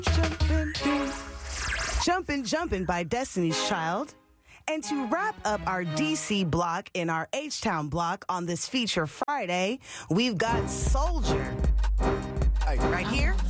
Jumpin' by Destiny's Child. And to wrap up our DC block in our H-Town block on this Feature Friday, we've got Soldier. Right here